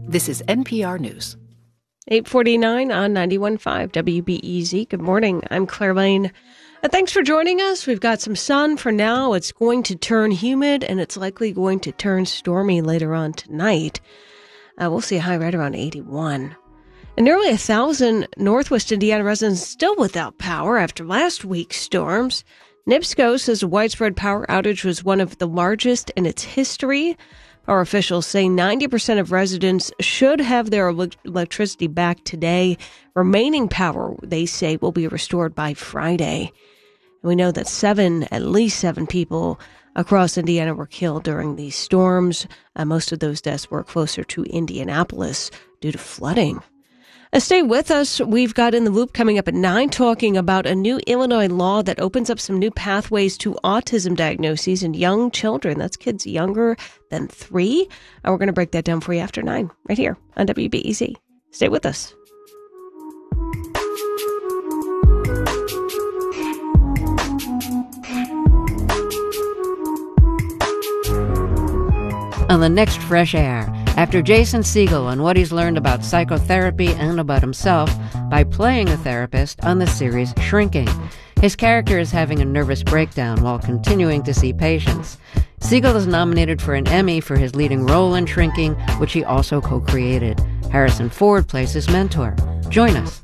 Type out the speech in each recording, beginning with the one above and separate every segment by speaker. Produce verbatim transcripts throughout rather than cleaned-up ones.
Speaker 1: This is N P R News.
Speaker 2: eight forty-nine on ninety-one point five W B E Z. Good morning. I'm Claire Lane. And thanks for joining us. We've got some sun for now. It's going to turn humid, and it's likely going to turn stormy later on tonight. Uh, we'll see a high right around eighty-one. And nearly a thousand Northwest Indiana residents still without power after last week's storms. NIPSCO says a widespread power outage was one of the largest in its history. Our officials say ninety percent of residents should have their electricity back today. Remaining power, they say, will be restored by Friday. And we know that seven, at least seven people across Indiana were killed during these storms. Uh, most of those deaths were closer to Indianapolis due to flooding. Uh, stay with us. We've got In the Loop coming up at nine, talking about a new Illinois law that opens up some new pathways to autism diagnoses in young children. That's kids younger than three. And we're going to break that down for you after nine, right here on W B E Z. Stay with us.
Speaker 3: On the next Fresh Air, after Jason Segel on what he's learned about psychotherapy and about himself by playing a therapist on the series Shrinking. His character is having a nervous breakdown while continuing to see patients. Segel is nominated for an Emmy for his leading role in Shrinking, which he also co-created. Harrison Ford plays his mentor. Join us.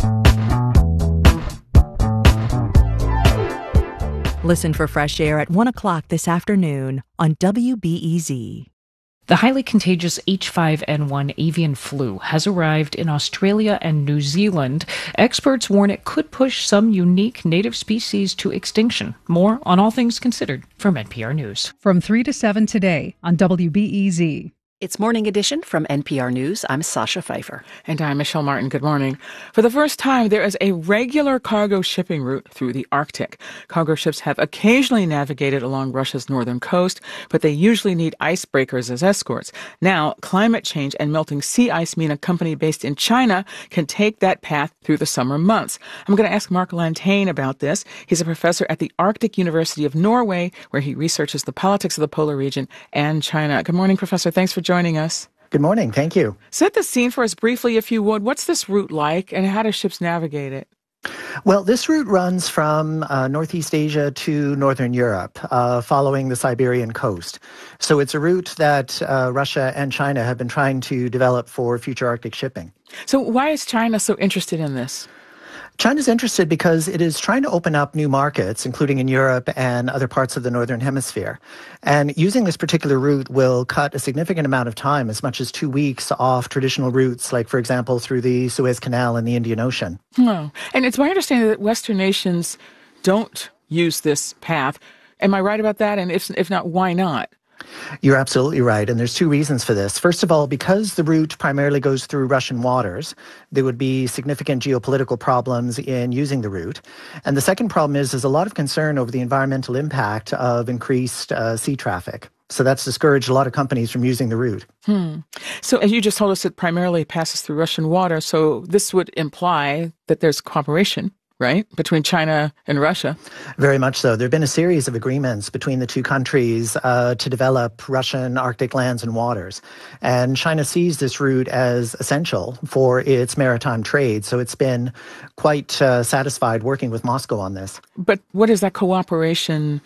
Speaker 4: Listen for Fresh Air at one o'clock this afternoon on W B E Z.
Speaker 5: The highly contagious H five N one avian flu has arrived in Australia and New Zealand. Experts warn it could push some unique native species to extinction. More on All Things Considered from N P R News.
Speaker 6: From three to seven today on W B E Z.
Speaker 1: It's Morning Edition from N P R News. I'm Sasha Pfeiffer.
Speaker 7: And I'm Michelle Martin. Good morning. For the first time, there is a regular cargo shipping route through the Arctic. Cargo ships have occasionally navigated along Russia's northern coast, but they usually need icebreakers as escorts. Now, climate change and melting sea ice mean a company based in China can take that path through the summer months. I'm going to ask Mark Lantane about this. He's a professor at the Arctic University of Norway, where he researches the politics of the polar region and China. Good morning, Professor. Thanks for joining us.
Speaker 8: Good morning. Thank you.
Speaker 7: Set the scene for us briefly, if you would. What's this route like, and how do ships navigate it?
Speaker 8: Well, this route runs from uh, Northeast Asia to Northern Europe, uh, following the Siberian coast. So it's a route that uh, Russia and China have been trying to develop for future Arctic shipping.
Speaker 7: So why is China so interested in this?
Speaker 8: China's interested because it is trying to open up new markets, including in Europe and other parts of the Northern Hemisphere. And using this particular route will cut a significant amount of time, as much as two weeks off traditional routes, like, for example, through the Suez Canal and the Indian Ocean.
Speaker 7: Oh. And it's my understanding that Western nations don't use this path. Am I right about that? And if, if not, why not?
Speaker 8: You're absolutely right, and there's two reasons for this. First of all, because the route primarily goes through Russian waters, there would be significant geopolitical problems in using the route. And the second problem is there's a lot of concern over the environmental impact of increased uh, sea traffic. So that's discouraged a lot of companies from using the route.
Speaker 7: Hmm. So as you just told us, it primarily passes through Russian water, so this would imply that there's cooperation, right, between China and Russia?
Speaker 8: Very much so. There have been a series of agreements between the two countries uh, to develop Russian Arctic lands and waters. And China sees this route as essential for its maritime trade. So it's been quite uh, satisfied working with Moscow on this.
Speaker 7: But what does that cooperation,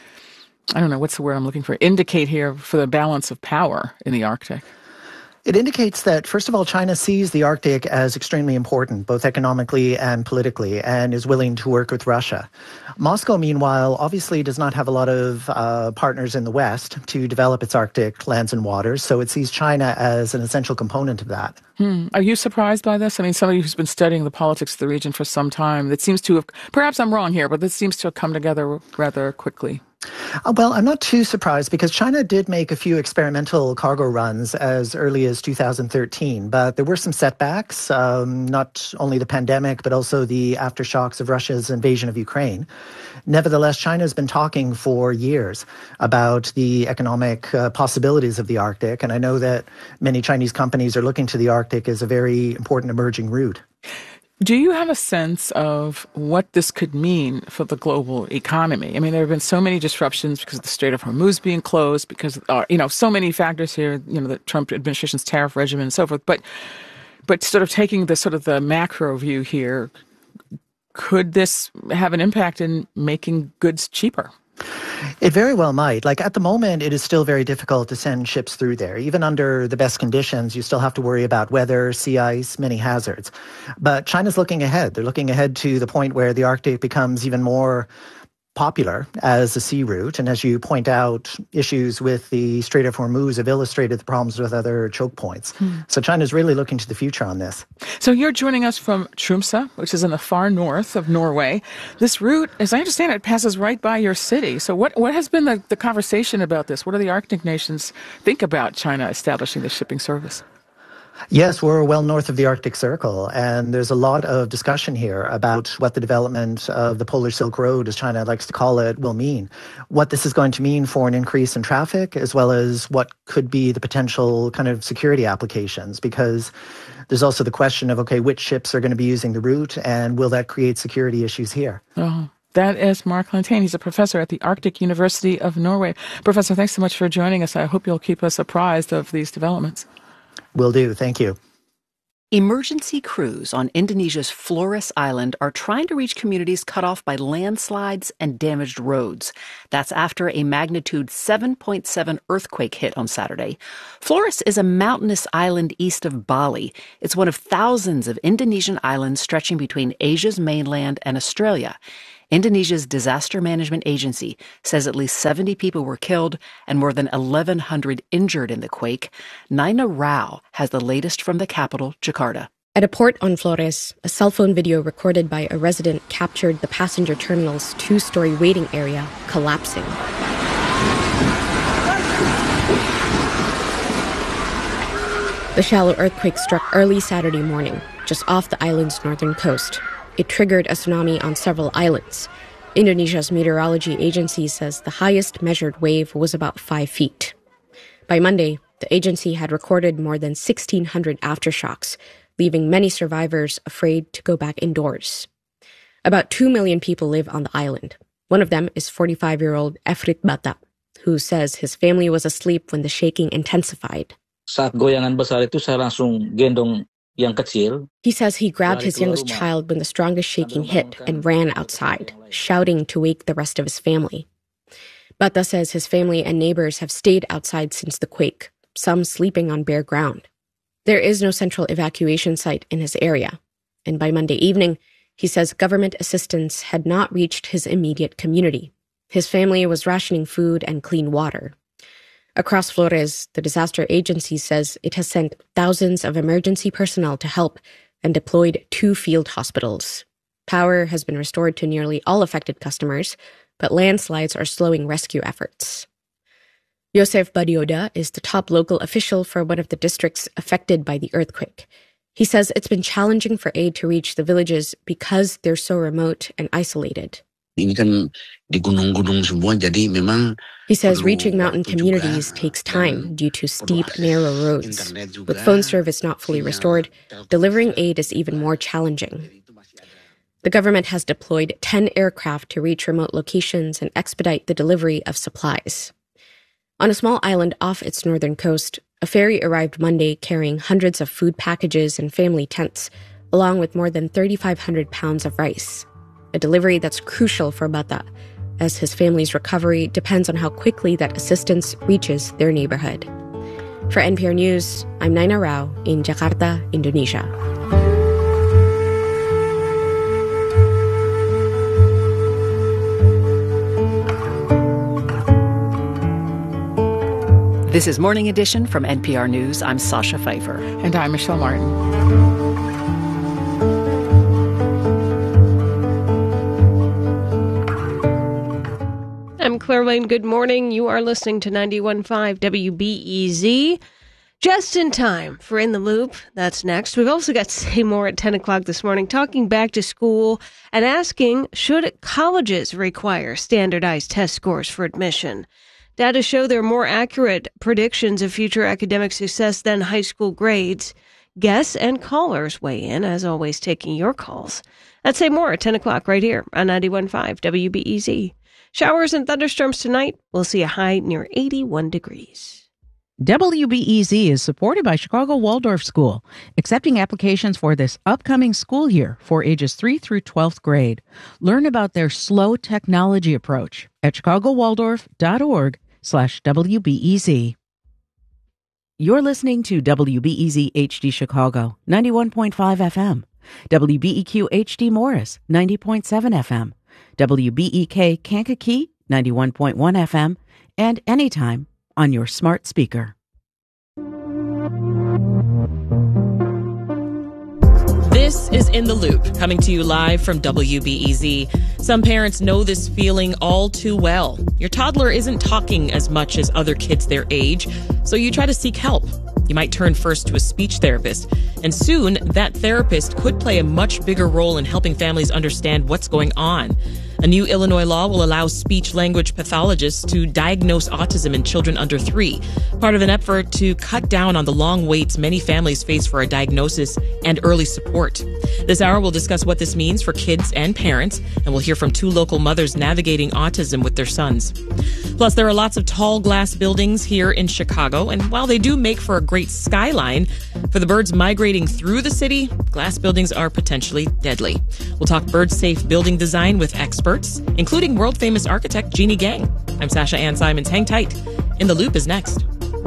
Speaker 7: I don't know, what's the word I'm looking for, indicate here for the balance of power in the Arctic?
Speaker 8: It indicates that, first of all, China sees the Arctic as extremely important, both economically and politically, and is willing to work with Russia. Moscow, meanwhile, obviously does not have a lot of uh, partners in the West to develop its Arctic lands and waters, so it sees China as an essential component of that.
Speaker 7: Hmm. Are you surprised by this? I mean, somebody who's been studying the politics of the region for some time, that seems to have, perhaps I'm wrong here, but this seems to have come together rather quickly.
Speaker 8: Uh, well, I'm not too surprised because China did make a few experimental cargo runs as early as two thousand thirteen, but there were some setbacks, um, not only the pandemic, but also the aftershocks of Russia's invasion of Ukraine. Nevertheless, China has been talking for years about the economic uh, possibilities of the Arctic, and I know that many Chinese companies are looking to the Arctic as a very important emerging route.
Speaker 7: Do you have a sense of what this could mean for the global economy? I mean, there have been so many disruptions because of the Strait of Hormuz being closed, because, uh, you know, so many factors here, you know, the Trump administration's tariff regimen and so forth. But, but sort of taking the sort of the macro view here, could this have an impact in making goods cheaper?
Speaker 8: It very well might. Like at the moment, it is still very difficult to send ships through there. Even under the best conditions, you still have to worry about weather, sea ice, many hazards. But China's looking ahead. They're looking ahead to the point where the Arctic becomes even more popular as a sea route. And as you point out, issues with the Strait of Hormuz have illustrated the problems with other choke points. Hmm. So China's really looking to the future on this.
Speaker 7: So you're joining us from Tromsø, which is in the far north of Norway. This route, as I understand it, passes right by your city. So what, what has been the, the conversation about this? What do the Arctic nations think about China establishing this shipping service?
Speaker 8: Yes, we're well north of the Arctic Circle, and there's a lot of discussion here about what the development of the Polar Silk Road, as China likes to call it, will mean. What this is going to mean for an increase in traffic, as well as what could be the potential kind of security applications, because there's also the question of, okay, which ships are going to be using the route, and will that create security issues here?
Speaker 7: Oh. That is Mark Lantane. He's a professor at the Arctic University of Norway. Professor, thanks so much for joining us. I hope you'll keep us apprised of these developments.
Speaker 8: Will do. Thank you.
Speaker 1: Emergency crews on Indonesia's Flores Island are trying to reach communities cut off by landslides and damaged roads. That's after a magnitude seven point seven earthquake hit on Saturday. Flores is a mountainous island east of Bali. It's one of thousands of Indonesian islands stretching between Asia's mainland and Australia. Indonesia's disaster management agency says at least seventy people were killed and more than eleven hundred injured in the quake. Naina Rao has the latest from the capital, Jakarta.
Speaker 9: At a port on Flores, a cell phone video recorded by a resident captured the passenger terminal's two-story waiting area collapsing. The shallow earthquake struck early Saturday morning, just off the island's northern coast. It triggered a tsunami on several islands. Indonesia's meteorology agency says the highest measured wave was about five feet. By Monday, the agency had recorded more than sixteen hundred aftershocks, leaving many survivors afraid to go back indoors. About two million people live on the island. One of them is forty-five-year-old Efrit Bata, who says his family was asleep when the shaking intensified.
Speaker 10: Saat goyangan besar itu saya langsung gendong yang kecil.
Speaker 9: He says he grabbed his youngest child when the strongest shaking hit and ran outside, shouting to wake the rest of his family. Bata says his family and neighbors have stayed outside since the quake, some sleeping on bare ground. There is no central evacuation site in his area, and by Monday evening, he says government assistance had not reached his immediate community. His family was rationing food and clean water. Across Flores, the disaster agency says it has sent thousands of emergency personnel to help and deployed two field hospitals. Power has been restored to nearly all affected customers, but landslides are slowing rescue efforts. Yosef Badioda is the top local official for one of the districts affected by the earthquake. He says it's been challenging for aid to reach the villages because they're so remote and isolated.
Speaker 11: Ini kan di gunung-gunung semua, jadi memang.
Speaker 9: He says reaching mountain communities takes time due to steep, narrow roads. With phone service not fully restored, delivering aid is even more challenging. The government has deployed ten aircraft to reach remote locations and expedite the delivery of supplies. On a small island off its northern coast, a ferry arrived Monday carrying hundreds of food packages and family tents, along with more than thirty-five hundred pounds of rice. A delivery that's crucial for Bata, as his family's recovery depends on how quickly that assistance reaches their neighborhood. For N P R News, I'm Naina Rao in Jakarta, Indonesia.
Speaker 1: This is Morning Edition from N P R News. I'm Sasha Pfeiffer.
Speaker 7: And I'm Michelle Martin.
Speaker 2: I'm Claire Lane. Good morning. You are listening to ninety-one point five W B E Z. Just in time for In the Loop. That's next. We've also got Seymour at ten o'clock this morning talking back to school and asking, should colleges require standardized test scores for admission? Data show there are more accurate predictions of future academic success than high school grades. Guests and callers weigh in, as always, taking your calls. Let's say more at ten o'clock right here on ninety-one point five W B E Z. Showers and thunderstorms tonight. We'll see a high near eighty-one degrees.
Speaker 12: W B E Z is supported by Chicago Waldorf School, accepting applications for this upcoming school year for ages three through twelfth grade. Learn about their slow technology approach at chicagowaldorf.org slash WBEZ. You're listening to W B E Z H D Chicago, ninety-one point five F M, W B E Q H D Morris, ninety point seven F M, W B E K Kankakee, ninety-one point one F M, and anytime on your smart speaker.
Speaker 13: This is In the Loop, coming to you live from W B E Z. Some parents know this feeling all too well. Your toddler isn't talking as much as other kids their age, so you try to seek help. You might turn first to a speech therapist, and soon that therapist could play a much bigger role in helping families understand what's going on. A new Illinois law will allow speech-language pathologists to diagnose autism in children under three, part of an effort to cut down on the long waits many families face for a diagnosis and early support. This hour, we'll discuss what this means for kids and parents, and we'll hear from two local mothers navigating autism with their sons. Plus, there are lots of tall glass buildings here in Chicago, and while they do make for a great skyline, for the birds migrating through the city, glass buildings are potentially deadly. We'll talk bird-safe building design with experts, including world-famous architect Jeannie Gang. I'm Sasha Ann Simons. Hang tight. In the Loop is next.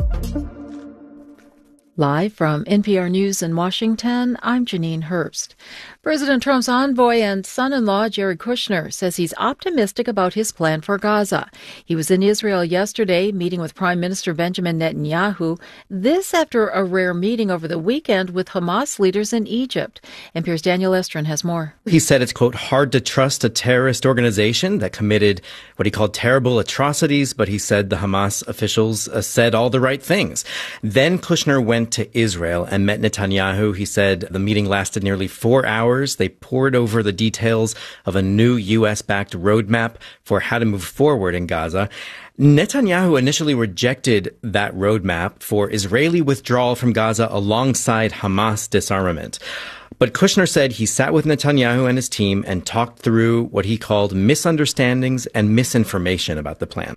Speaker 1: Live from N P R News in Washington, I'm Janine Herbst. President Trump's envoy and son-in-law Jared Kushner says he's optimistic about his plan for Gaza. He was in Israel yesterday meeting with Prime Minister Benjamin Netanyahu. This after a rare meeting over the weekend with Hamas leaders in Egypt. N P R's Daniel Estrin has more.
Speaker 14: He said it's, quote, hard to trust a terrorist organization that committed what he called terrible atrocities, but he said the Hamas officials uh, said all the right things. Then Kushner went to Israel and met Netanyahu. He said the meeting lasted nearly four hours. They pored over the details of a new U S-backed roadmap for how to move forward in Gaza. Netanyahu initially rejected that roadmap for Israeli withdrawal from Gaza alongside Hamas disarmament. But Kushner said he sat with Netanyahu and his team and talked through what he called misunderstandings and misinformation about the plan.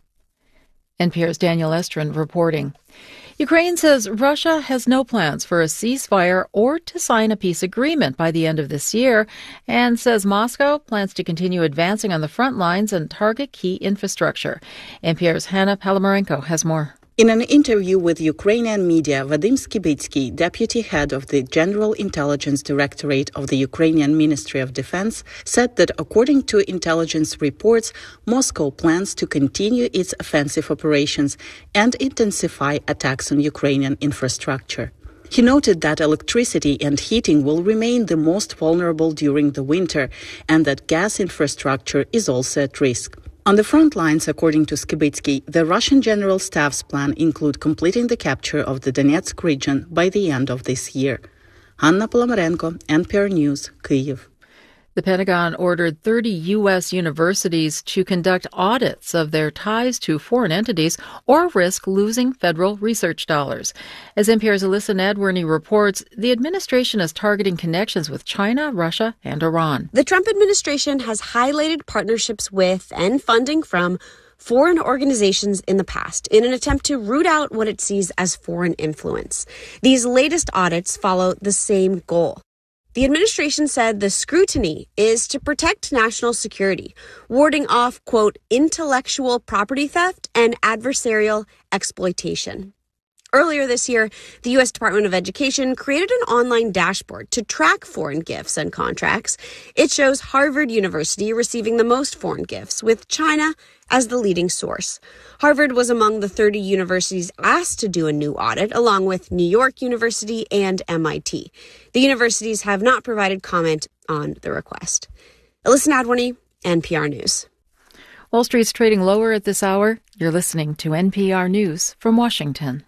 Speaker 1: N P R's Daniel Estrin reporting. Ukraine says Russia has no plans for a ceasefire or to sign a peace agreement by the end of this year, and says Moscow plans to continue advancing on the front lines and target key infrastructure. N P R's Hannah Palamarenko has more.
Speaker 15: In an interview with Ukrainian media, Vadim Skibitsky, deputy head of the General Intelligence Directorate of the Ukrainian Ministry of Defense, said that according to intelligence reports, Moscow plans to continue its offensive operations and intensify attacks on Ukrainian infrastructure. He noted that electricity and heating will remain the most vulnerable during the winter and that gas infrastructure is also at risk. On the front lines, according to Skibitsky, the Russian General Staff's plan include completing the capture of the Donetsk region by the end of this year. Hanna Polomarenko, N P R News, Kyiv.
Speaker 1: The Pentagon ordered thirty U S universities to conduct audits of their ties to foreign entities or risk losing federal research dollars. As N P R's Alyssa Nadworny reports, the administration is targeting connections with China, Russia, and Iran.
Speaker 16: The Trump administration has highlighted partnerships with and funding from foreign organizations in the past in an attempt to root out what it sees as foreign influence. These latest audits follow the same goal. The administration said the scrutiny is to protect national security, warding off, quote, intellectual property theft and adversarial exploitation. Earlier this year, the U S Department of Education created an online dashboard to track foreign gifts and contracts. It shows Harvard University receiving the most foreign gifts, with China as the leading source. Harvard was among the thirty universities asked to do a new audit, along with New York University and M I T. The universities have not provided comment on the request. Alyssa Nadworny, N P R News.
Speaker 1: Wall Street's trading lower at this hour. You're listening to N P R News from Washington.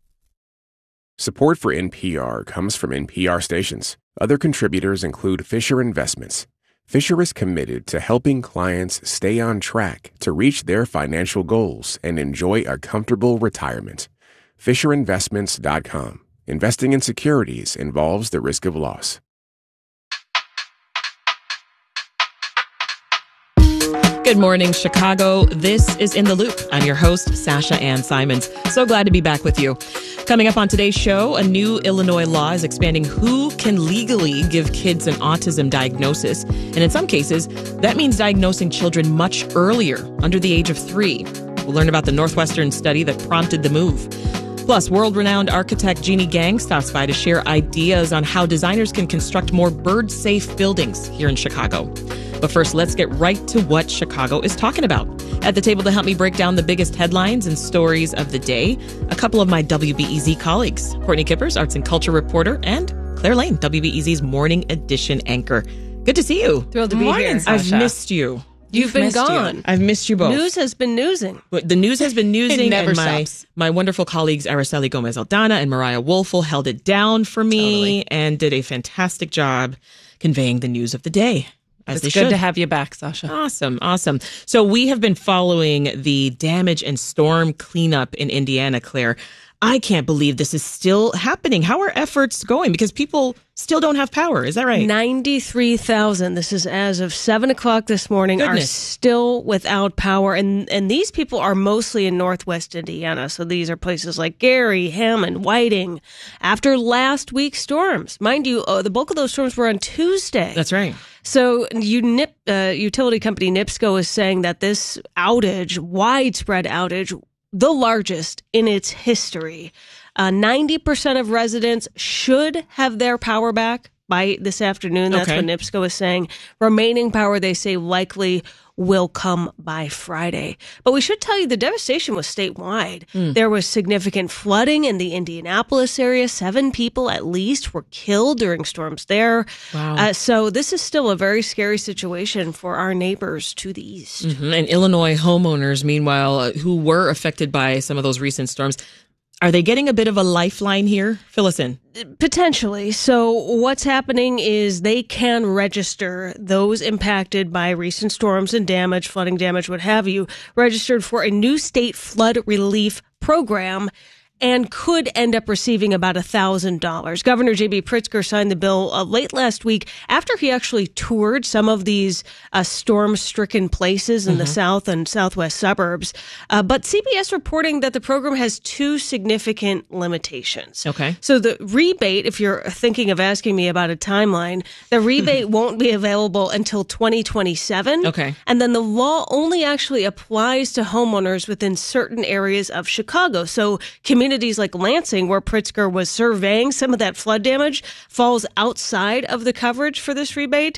Speaker 17: Support for N P R comes from N P R stations. Other contributors include Fisher Investments. Fisher is committed to helping clients stay on track to reach their financial goals and enjoy a comfortable retirement. Fisher Investments dot com. Investing in securities involves the risk of loss.
Speaker 13: Good morning, Chicago. This is In the Loop. I'm your host, Sasha Ann Simons. So glad to be back with you. Coming up on today's show, a new Illinois law is expanding who can legally give kids an autism diagnosis. And in some cases, that means diagnosing children much earlier, under the age of three. We'll learn about the Northwestern study that prompted the move. Plus, world-renowned architect Jeannie Gang stops by to share ideas on how designers can construct more bird-safe buildings here in Chicago. But first, let's get right to what Chicago is talking about. At the table to help me break down the biggest headlines and stories of the day, a couple of my W B E Z colleagues, Courtney Kippers, arts and culture reporter, and Claire Lane, W B E Z's morning edition anchor. Good to see you.
Speaker 2: Thrilled to be
Speaker 13: Morning,
Speaker 2: here.
Speaker 13: Sasha. I've missed you.
Speaker 2: You've,
Speaker 13: You've
Speaker 2: been
Speaker 13: missed
Speaker 2: gone.
Speaker 13: You. I've missed you both.
Speaker 2: News has been newsing.
Speaker 13: The news has been newsing.
Speaker 2: It never
Speaker 13: and my,
Speaker 2: stops.
Speaker 13: my wonderful colleagues Araceli Gomez-Aldana and Mariah Wolfel held it down for me totally. and did a fantastic job conveying the news of the day. As
Speaker 18: it's
Speaker 13: they
Speaker 18: good
Speaker 13: should.
Speaker 18: to have you back, Sasha.
Speaker 13: Awesome, awesome. So we have been following the damage and storm cleanup in Indiana, Claire. I can't believe this is still happening. How are efforts going? Because people still don't have power. Is that right?
Speaker 2: ninety-three thousand. This is as of seven o'clock this morning.
Speaker 13: Goodness.
Speaker 2: Are still without power. And, and these people are mostly in Northwest Indiana. So these are places like Gary, Hammond, Whiting. After last week's storms. Mind you, uh, the bulk of those storms were on Tuesday.
Speaker 13: That's right. So
Speaker 2: you, Nip, uh, utility company NIPSCO is saying that this outage, widespread outage, the largest in its history. Uh, ninety percent of residents should have their power back by this afternoon. That's
Speaker 13: Okay.
Speaker 2: what NIPSCO is saying. Remaining power, they say, likely will come by Friday. But we should tell you the devastation was statewide.
Speaker 13: Mm.
Speaker 2: There was significant flooding in the Indianapolis area. Seven people at least were killed during storms there.
Speaker 13: Wow.
Speaker 2: Uh, so this is still a very scary situation for our neighbors to the east.
Speaker 13: Mm-hmm. And Illinois homeowners, meanwhile, uh, who were affected by some of those recent storms, are they getting a bit of a lifeline here? Fill us in.
Speaker 2: Potentially. So what's happening is they can register those impacted by recent storms and damage, flooding damage, what have you, registered for a new state flood relief program and could end up receiving about one thousand dollars. Governor J B. Pritzker signed the bill uh, late last week after he actually toured some of these uh, storm-stricken places in
Speaker 13: Mm-hmm.
Speaker 2: the south and southwest suburbs. Uh, but C B S reporting that the program has two significant limitations.
Speaker 13: Okay.
Speaker 2: So the rebate, if you're thinking of asking me about a timeline, the rebate won't be available until twenty twenty-seven.
Speaker 13: Okay.
Speaker 2: And then the law only actually applies to homeowners within certain areas of Chicago. So communities like Lansing, where Pritzker was surveying some of that flood damage, falls outside of the coverage for this rebate.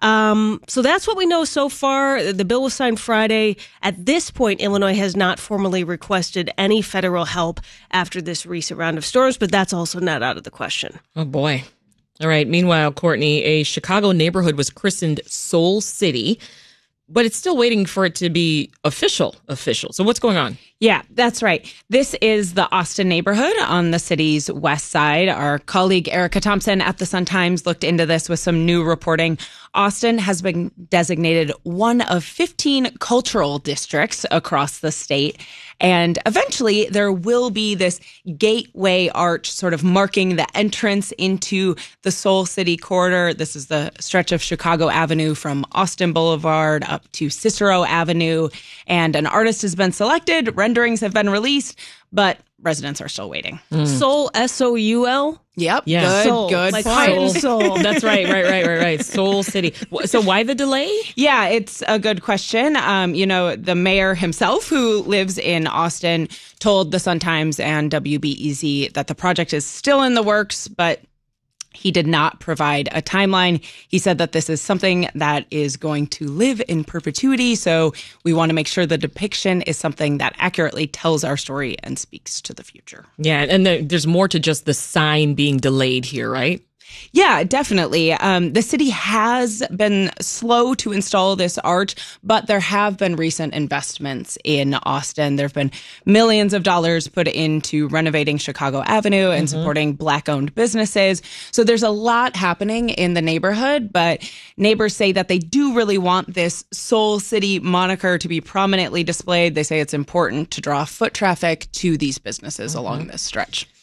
Speaker 2: Um, so that's what we know so far. The bill was signed Friday. At this point, Illinois has not formally requested any federal help after this recent round of storms, but that's also not out of the question.
Speaker 13: Oh, boy. All right. Meanwhile, Courtney, a Chicago neighborhood was christened Soul City, but it's still waiting for it to be official, official. So what's going on?
Speaker 18: Yeah, that's right. This is the Austin neighborhood on the city's west side. Our colleague Erica Thompson at the Sun-Times looked into this with some new reporting. Austin has been designated one of fifteen cultural districts across the state. And eventually there will be this gateway arch sort of marking the entrance into the Soul City corridor. This is the stretch of Chicago Avenue from Austin Boulevard up to Cicero Avenue. And an artist has been selected. Renderings have been released, but residents are still waiting.
Speaker 2: Mm. Soul, S O U L?
Speaker 18: Yep.
Speaker 13: Yeah.
Speaker 18: Good,
Speaker 2: Soul,
Speaker 18: good.
Speaker 2: like
Speaker 18: point.
Speaker 2: heart and soul.
Speaker 13: That's right, right, right, right, right. Soul City. So why the delay?
Speaker 18: Yeah, it's a good question. Um, you know, the mayor himself, who lives in Austin, told the Sun-Times and W B E Z that the project is still in the works, but he did not provide a timeline. He said that this is something that is going to live in perpetuity. So we want to make sure the depiction is something that accurately tells our story and speaks to the future.
Speaker 13: Yeah, and there, there's more to just the sign being delayed here, right?
Speaker 18: Yeah, definitely. Um, the city has been slow to install this arch, but there have been recent investments in Austin. There have been millions of dollars put into renovating Chicago Avenue and
Speaker 13: Mm-hmm.
Speaker 18: supporting Black-owned businesses. So there's a lot happening in the neighborhood, but neighbors say that they do really want this Soul City moniker to be prominently displayed. They say it's important to draw foot traffic to these businesses mm-hmm. along this stretch.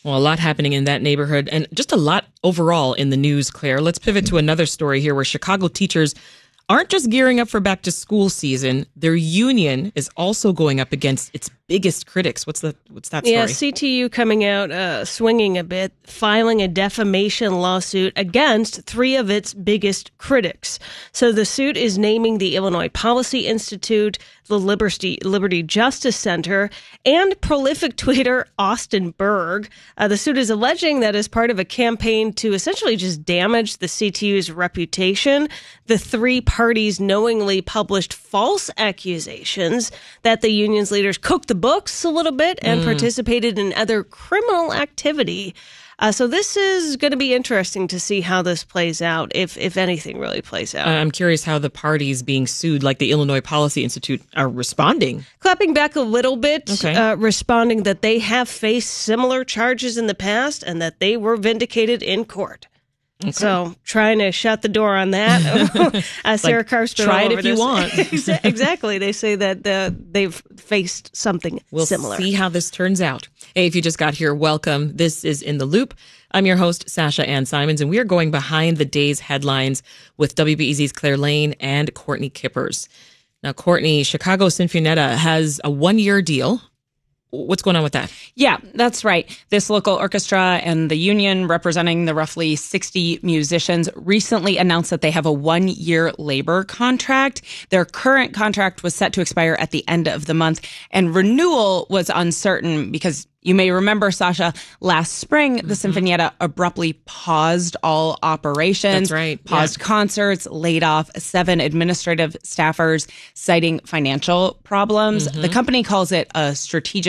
Speaker 13: Well, a lot happening in that neighborhood and just a lot overall in the news, Claire. Let's pivot to another story here where Chicago teachers aren't just gearing up for back to school season. Their union is also going up against its biggest critics. What's the what's that story?
Speaker 2: Yeah, C T U coming out uh, swinging a bit, filing a defamation lawsuit against three of its biggest critics. So the suit is naming the Illinois Policy Institute, the Liberty, Liberty Justice Center, and prolific tweeter Austin Berg. Uh, the suit is alleging that as part of a campaign to essentially just damage the C T U's reputation, the three parties knowingly published false accusations that the union's leaders cooked the books a little bit and mm. participated in other criminal activity. Uh, so this is going to be interesting to see how this plays out, if if anything really plays out.
Speaker 13: I'm curious how the parties being sued, like the Illinois Policy Institute, are responding.
Speaker 2: Clapping back a little bit,
Speaker 13: okay.
Speaker 2: uh, responding that they have faced similar charges in the past and that they were vindicated in court. Okay. So trying to shut the door on that. uh, Sarah
Speaker 13: like,
Speaker 2: Karsten.
Speaker 13: Try it if you want.
Speaker 2: Exactly. They say that uh, they've faced something
Speaker 13: we'll
Speaker 2: similar.
Speaker 13: We'll see how this turns out. Hey, if you just got here, welcome. This is In the Loop. I'm your host, Sasha Ann Simons, and we are going behind the day's headlines with W B E Z's Claire Lane and Courtney Kippers. Now, Courtney, Chicago Sinfonietta has a one-year deal. What's going on with that?
Speaker 18: Yeah, that's right. This local orchestra and the union representing the roughly sixty musicians recently announced that they have a one-year labor contract. Their current contract was set to expire at the end of the month, and renewal was uncertain because you may remember, Sasha, last spring, the mm-hmm. Sinfonietta abruptly paused all operations,
Speaker 13: That's right.
Speaker 18: paused
Speaker 13: yeah.
Speaker 18: concerts, laid off seven administrative staffers, citing financial problems.
Speaker 13: Mm-hmm.
Speaker 18: The company calls it a strategic